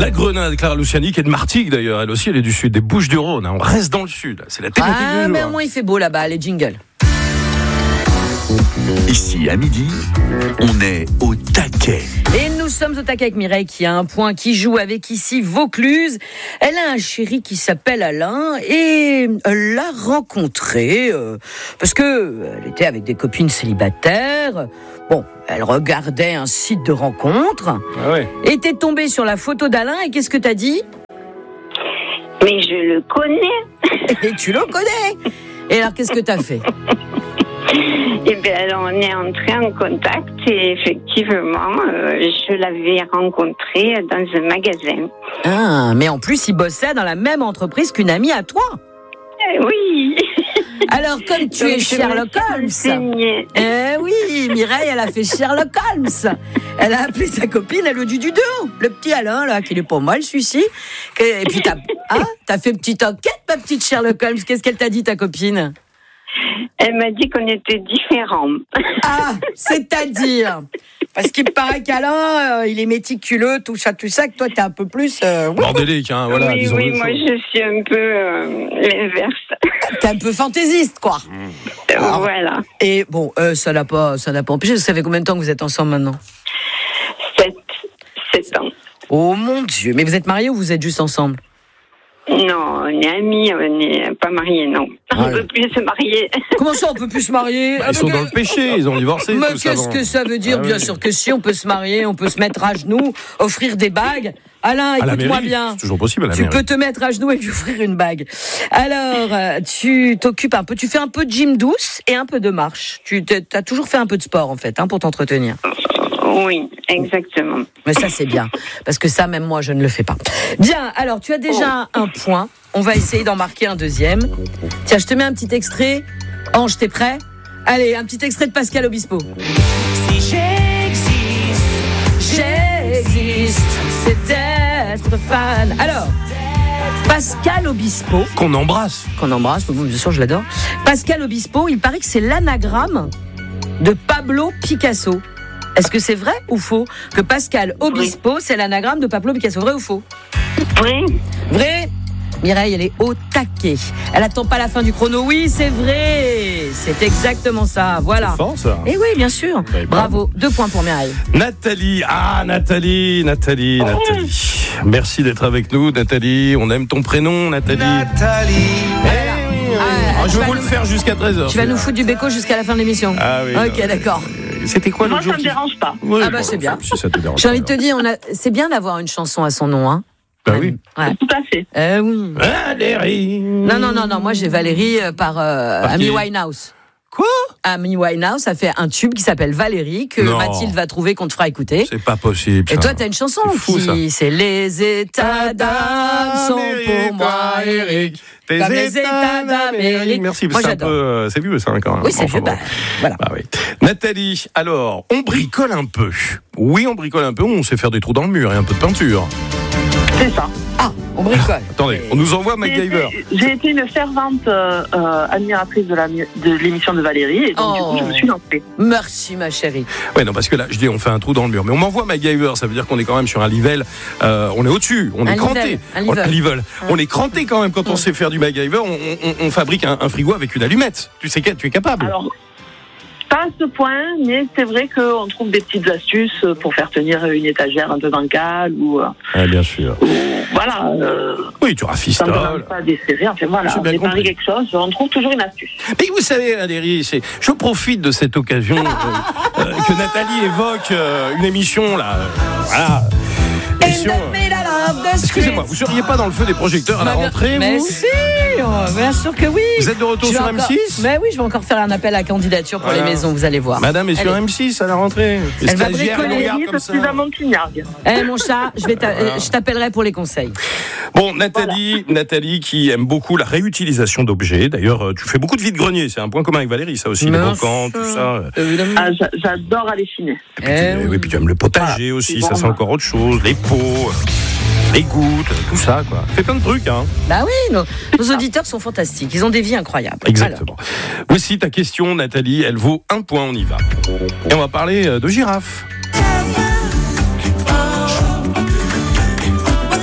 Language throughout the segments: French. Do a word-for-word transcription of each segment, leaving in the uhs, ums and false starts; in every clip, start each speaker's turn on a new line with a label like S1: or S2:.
S1: La Grenade, Clara Luciani, qui est de Martigues d'ailleurs. Elle aussi, elle est du sud, des Bouches-du-Rhône. On reste dans le sud. C'est la thématique
S2: Ah,
S1: du
S2: mais
S1: jour.
S2: au moins il fait beau là-bas, les jingles.
S3: Ici, à midi, on est au taquet.
S2: Et nous sommes au taquet avec Mireille qui a un point, qui joue avec ici Vaucluse. Elle a un chéri qui s'appelle Alain et elle l'a rencontré euh, parce que elle était avec des copines célibataires. Bon, elle regardait un site de rencontre.
S1: Ah ouais.
S2: Et t'es tombée sur la photo d'Alain et qu'est-ce que t'as dit ?
S4: Mais je le connais.
S2: Et tu le connais. Et alors qu'est-ce que t'as fait ?
S4: Et bien, alors, on est entré en contact et effectivement, euh, je l'avais rencontré dans un magasin.
S2: Ah, mais en plus il bossait dans la même entreprise qu'une amie à toi.
S4: Eh oui.
S2: Alors, comme tu
S4: Donc,
S2: es
S4: je
S2: Sherlock
S4: me suis
S2: Holmes.
S4: renseignée.
S2: Eh oui, Mireille, elle a fait Sherlock Holmes. Elle a appelé sa copine, elle lui dit du dos. Le petit Alain, là, qui est pas mal, celui-ci. Et puis, t'as, hein, t'as fait petite enquête, ma petite Sherlock Holmes. Qu'est-ce qu'elle t'a dit, ta copine ?
S4: Elle m'a dit qu'on était différents.
S2: Ah, c'est-à-dire ? Parce qu'il me paraît qu'Alain, euh, il est méticuleux, tout ça, tout ça, que toi, t'es un peu plus... Euh, oui,
S1: Bordélique, hein, voilà.
S4: oui, oui, moi je suis un peu euh, l'inverse.
S2: t'es un peu fantaisiste, quoi. Alors,
S4: Voilà.
S2: Et bon, euh, ça n'a pas, ça n'a pas empêché. Ça fait combien de temps que vous êtes ensemble maintenant ?
S4: Sept, sept ans.
S2: Oh mon Dieu, mais vous êtes mariés ou vous êtes juste ensemble ?
S4: Non, on est amis, on n'est pas mariés, non. On ne peut plus se marier.
S2: Comment ça, on peut plus se marier ?
S1: Bah, ils sont dans le péché, ils ont divorcé.
S2: Mais
S1: tout ça
S2: qu'est-ce
S1: avant.
S2: que ça veut dire ?
S1: Ah
S2: Bien
S1: oui.
S2: sûr que si, on peut se marier, on peut se mettre à genoux, offrir des bagues. Alain,
S1: À la
S2: écoute-moi
S1: mairie,
S2: bien.
S1: c'est toujours possible à la
S2: Tu
S1: mairie.
S2: peux te mettre à genoux et lui offrir une bague. Alors, euh, tu t'occupes un peu, tu fais un peu de gym douce et un peu de marche. Tu as toujours fait un peu de sport, en fait, hein, pour t'entretenir.
S4: Oui, exactement.
S2: Mais ça, c'est bien. Parce que ça, même moi, je ne le fais pas. Bien, alors, tu as déjà un point. On va essayer d'en marquer un deuxième. Tiens, je te mets un petit extrait. Ange, t'es prêt ? Allez, un petit extrait de Pascal Obispo.
S5: Si j'existe,
S2: J'existe, c'est d'être fan. Alors, Pascal Obispo,
S1: Qu'on embrasse.
S2: qu'on embrasse, bien sûr, je l'adore. Pascal Obispo, il paraît que c'est l'anagramme de Pablo Picasso. Est-ce que c'est vrai ou faux que Pascal Obispo, c'est l'anagramme de Pablo Picasso ? Vrai ou faux ?
S4: Vrai ?
S2: Vrai ? Mireille, elle est au taquet. Elle attend pas la fin du chrono. Oui, c'est vrai. C'est exactement ça. Voilà.
S1: C'est fort, ça.
S2: Et oui, bien sûr.
S1: Ouais,
S2: Bravo. Deux points pour Mireille.
S1: Nathalie, ah Nathalie, Nathalie, Nathalie. Merci d'être avec nous, Nathalie. On aime ton prénom, Nathalie.
S5: Nathalie.
S1: Eh oui,
S2: Ah,
S1: ah,
S2: tu
S1: je vais
S2: vas
S1: vous le
S2: nous-
S1: faire jusqu'à treize heures.
S2: Tu vas nous foutre du béco jusqu'à la fin de l'émission.
S1: Ah oui.
S2: Ok,
S1: non,
S2: d'accord.
S1: euh, C'était quoi
S4: Moi,
S1: l'autre
S4: ça
S1: jour
S4: ne me
S1: qui-
S4: dérange pas.
S1: Oui,
S2: Ah bah,
S1: bon,
S2: c'est bien.
S1: Si ça te dérange
S2: J'ai envie de
S1: pas,
S2: te dire, on a... c'est bien d'avoir une chanson à son nom, hein.
S1: Bah oui.
S2: Ouais.
S4: Tout à fait.
S2: Euh, oui.
S1: Valérie.
S2: Non, non, non, non. Moi, j'ai Valérie euh, par, euh,
S1: Par
S2: Amy
S1: qui
S2: Winehouse.
S1: Quoi
S2: Amy Winehouse a fait un tube qui s'appelle Valérie que
S1: Non.
S2: Mathilde va trouver qu'on te fera écouter.
S1: C'est pas possible.
S2: Et
S1: ça.
S2: toi, t'as une chanson
S1: C'est fou,
S2: qui, c'est les états d'âme sont pour moi.
S1: Eric. Tes
S2: Comme les États d'Amérique.
S1: Merci,
S2: Moi,
S1: c'est un
S2: j'adore.
S1: peu, euh, c'est vieux ça quand même.
S2: Oui, c'est
S1: Enfin,
S2: vieux.
S1: bon.
S2: Bah, voilà.
S1: Bah oui. Nathalie, alors, on bricole un peu. Oui, on bricole un peu, on sait faire des trous dans le mur et un peu de peinture.
S4: C'est ça.
S2: Ah, on bricole.
S1: Attendez, on nous envoie
S6: J'ai
S1: MacGyver.
S6: été, j'ai été une fervente euh, euh, admiratrice de, la, de l'émission de Valérie et donc
S2: Oh.
S6: du coup je me suis lancée.
S2: Merci, ma chérie.
S1: Ouais, non, parce que là, je dis, on fait un trou dans le mur. Mais on m'envoie MacGyver, ça veut dire qu'on est quand même sur un level. Euh, on est au-dessus, on
S2: Un
S1: est cranté.
S2: level, un
S1: On,
S2: level.
S1: un level. On est cranté quand même quand on sait faire du MacGyver. On, on- on fabrique un, un frigo avec une allumette. Tu sais que tu es capable.
S6: Alors, pas à ce point, mais c'est vrai qu'on trouve des petites astuces pour faire tenir une étagère un peu bancale ou, euh,
S1: Ah, bien sûr.
S6: ou voilà, euh,
S1: Oui, tu
S6: ça ne
S1: rafistoles.
S6: demande pas desserrer. Enfin voilà,
S1: J'ai
S6: on
S1: bien
S6: prépare
S1: compris.
S6: quelque chose, on trouve toujours une astuce.
S1: Mais vous savez, Valérie, c'est, je profite de cette occasion euh, euh, que Nathalie évoque euh, une émission là. euh, voilà. Émission, euh, excusez-moi, vous seriez pas dans le feu des projecteurs à la
S2: Bah, bien-
S1: rentrée,
S2: Mais
S1: vous
S2: si, oh, bien sûr que oui.
S1: Vous êtes de retour
S2: Je vais
S1: sur
S2: encore-
S1: M six?
S2: Mais oui, je vais encore faire un appel à candidature pour
S1: Voilà.
S2: les maisons, vous allez voir.
S1: Madame est sur
S2: Allez.
S1: M six à la rentrée. Les
S2: Elle va
S1: stagiaires
S2: bricoler.
S1: nous regardent
S6: Oui,
S1: comme
S6: je suis
S1: ça.
S6: à Montignargues.
S2: Eh mon chat, je, vais t'a- euh, je t'appellerai pour les conseils.
S1: Bon, Nathalie, Nathalie qui aime beaucoup la réutilisation d'objets. D'ailleurs, euh, tu fais beaucoup de vide-grenier. C'est un point commun avec Valérie, ça aussi, les
S2: Mince.
S1: brocantes, tout ça.
S2: Évidemment.
S6: Ah, j'a- j'adore aller chiner.
S1: Et puis, tu,
S2: Eh oui.
S1: oui, puis tu aimes le potager
S6: Voilà,
S1: aussi,
S6: c'est
S1: ça
S6: bon.
S1: c'est encore autre chose. Les pots, euh, les gouttes, tout ça, quoi. Fais plein de trucs, hein.
S2: Bah oui, nos, nos auditeurs sont fantastiques. Ils ont des vies incroyables.
S1: Exactement. Voici ta question, Nathalie. Elle vaut un point, on y va. Et on va parler euh, de girafes.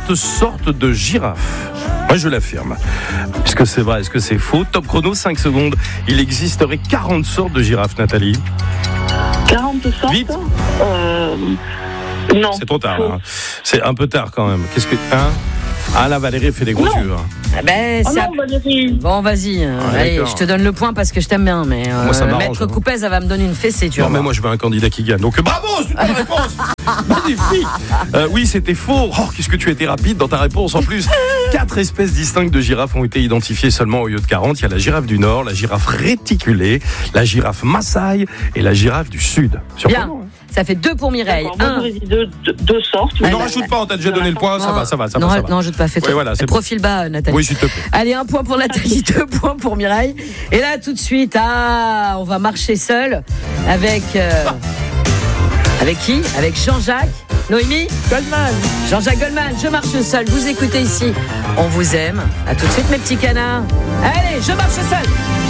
S1: quarante sortes de girafes. Moi, je l'affirme. Est-ce que c'est vrai? Est-ce que c'est faux? Top chrono, cinq secondes. Il existerait quarante sortes de girafes, Nathalie.
S6: quarante sortes.
S1: Vite.
S6: Euh, non.
S1: C'est trop tard, là. C'est un peu tard, quand même. Qu'est-ce que... Hein? Ah, là, Valérie fait des gros
S6: Non.
S1: yeux. Hein.
S2: Ah ben,
S6: Oh
S2: ça...
S6: non, Valérie.
S2: Bon, vas-y. euh,
S1: Ah,
S2: allez,
S1: d'accord.
S2: je te donne le point parce que je t'aime bien. Mais euh,
S1: Moi, ça m'arrange,
S2: Maître
S1: hein.
S2: Coupez, ça va me donner une fessée, tu
S1: Non,
S2: vois.
S1: mais moi, je veux un candidat qui gagne. Donc, bravo, c'est une bonne réponse. Magnifique. Euh, oui, c'était faux. Oh, qu'est-ce que tu as été rapide dans ta réponse. En plus, quatre espèces distinctes de girafes ont été identifiées seulement au lieu de quarante. Il y a la girafe du Nord, la girafe réticulée, la girafe Maasai et la girafe du Sud.
S2: Bien.
S1: Surprenant, hein.
S2: Ça fait deux pour Mireille.
S6: D'accord, moi,
S2: Un.
S6: j'aurais dit deux, deux, deux sortes.
S1: Mais
S2: Ah,
S1: n'en
S2: bah,
S1: rajoute pas, on t'a déjà donné le point. Ça
S2: Non,
S1: va, ça va, ça
S2: non,
S1: va. Ça va.
S2: non, je ne pas fait.
S1: Oui, voilà, c'est bon.
S2: Profil bas, Nathalie.
S1: Oui, s'il te plaît.
S2: Allez, un point pour Nathalie, deux points pour Mireille. Et là, tout de suite, ah, on va marcher seul avec. euh, avec qui? Avec Jean-Jacques Noémie Goldman. Jean-Jacques Goldman, je marche seul. Vous écoutez ici. On vous aime. À tout de suite, mes petits canards. Allez, je marche seul.